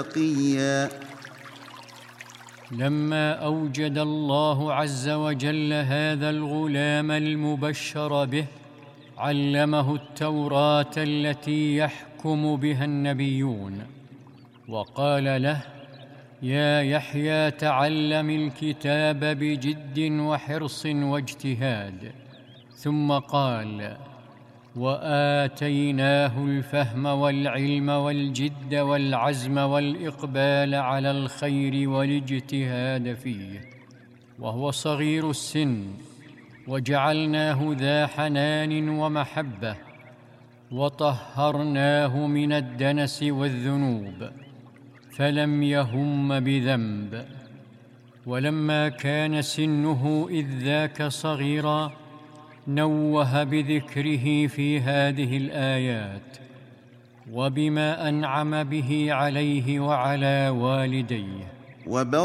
تقيا. لما أوجد الله عز وجل هذا الغلام المبشر به، علمه التوراة التي يحكم بها النبيون، وقال له: يا يحيى، تعلم الكتاب بجد وحرص واجتهاد. ثم قال: وآتيناه الفهم والعلم والجد والعزم والإقبال على الخير والاجتهاد فيه وهو صغير السن، وجعلناه ذا حنان ومحبة، وطهرناه من الدنس والذنوب، فلم يهم بذنب. ولما كان سنه إذ ذاك صغيرا، نوه بذكره في هذه الآيات وبما أنعم به عليه وعلى والديه.